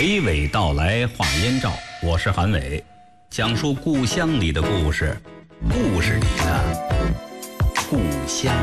娓娓道来话燕赵，我是韩伟，讲述故乡里的故事，故事里的故乡。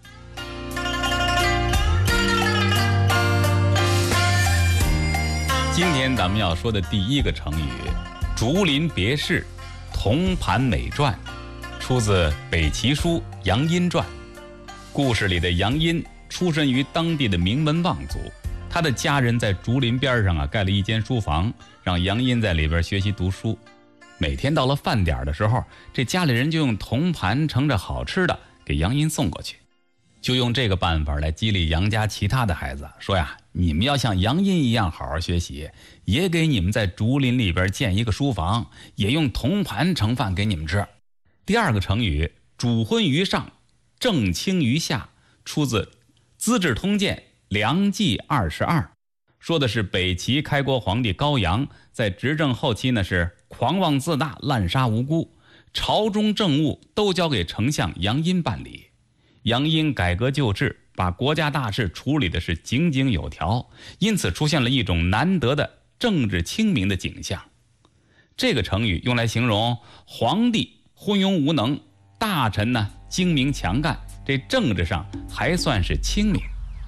今天咱们要说的第一个成语“竹林别市，铜盘美馔”，出自北齐书《杨殷传》。故事里的杨殷出身于当地的名门望族，他的家人在竹林边上盖了一间书房，让杨殷在里边学习读书。每天到了饭点的时候，这家里人就用铜盘盛着好吃的给杨殷送过去，就用这个办法来激励杨家其他的孩子，说呀，你们要像杨殷一样好好学习，也给你们在竹林里边建一个书房，也用铜盘盛饭给你们吃。第二个成语“主昏于上，正清于下”，出自《资治通鉴·梁纪22》，说的是北齐开国皇帝高阳在执政后期呢，是狂妄自大，滥杀无辜，朝中政务都交给丞相杨殷办理。杨殷改革旧制，把国家大事处理的是井井有条，因此出现了一种难得的政治清明的景象。这个成语用来形容皇帝昏庸无能，大臣呢精明强干，这政治上还算是清明。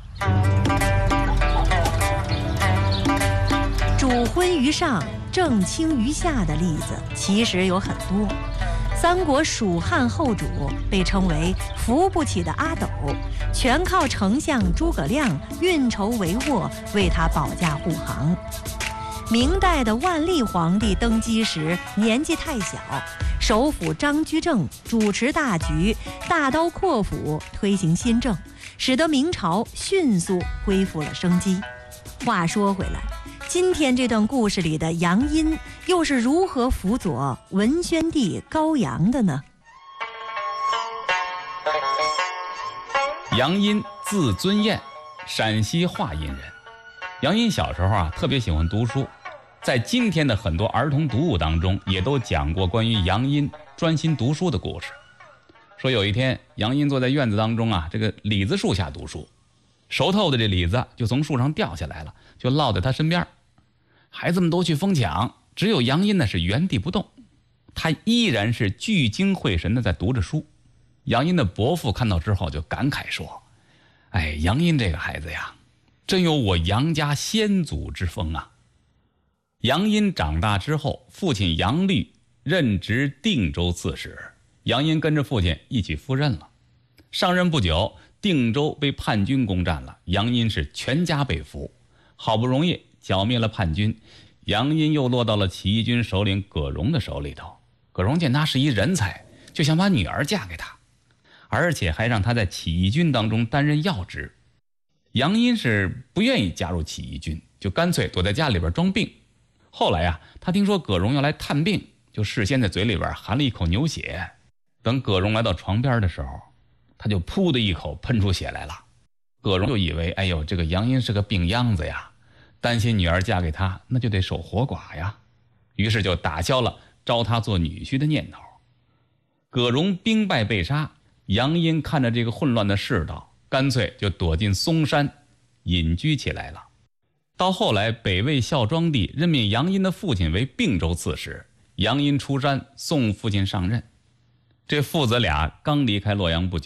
主昏于上，正清于下的例子其实有很多。三国蜀汉后主被称为扶不起的阿斗，全靠丞相诸葛亮运筹帷幄，为他保驾护航。明代的万历皇帝登基时年纪太小，首辅张居正主持大局，大刀阔斧推行新政，使得明朝迅速恢复了生机。话说回来，今天这段故事里的杨殷又是如何辅佐文宣帝高阳的呢？ 杨殷字尊彦，陕西华阴人。杨殷小时候特别喜欢读书，在今天的很多儿童读物当中也都讲过关于杨殷专心读书的故事。说有一天，杨殷坐在院子当中这个李子树下读书，熟透的这李子就从树上掉下来了，就落在他身边。孩子们都去疯抢，只有杨殷呢是原地不动，他依然是聚精会神的在读着书。杨殷的伯父看到之后就感慨说，杨殷这个孩子呀，真有我杨家先祖之风啊。杨殷长大之后，父亲杨律任职定州刺史，杨殷跟着父亲一起赴任了。上任不久，定州被叛军攻占了，杨殷是全家被俘，好不容易剿灭了叛军，杨殷又落到了起义军首领葛荣的手里头。葛荣见他是一人才，就想把女儿嫁给他，而且还让他在起义军当中担任要职。杨殷是不愿意加入起义军，就干脆躲在家里边装病。后来他听说葛荣要来探病，就事先在嘴里边含了一口牛血。等葛荣来到床边的时候，他就噗的一口喷出血来了。葛荣就以为这个杨殷是个病秧子呀，担心女儿嫁给他那就得守活寡呀，于是就打消了招他做女婿的念头。葛荣兵败被杀，杨殷看着这个混乱的世道，干脆就躲进嵩山隐居起来了。到后来北魏孝庄帝任命杨殷的父亲为并州刺史，杨殷出山送父亲上任。这父子俩刚离开洛阳不久，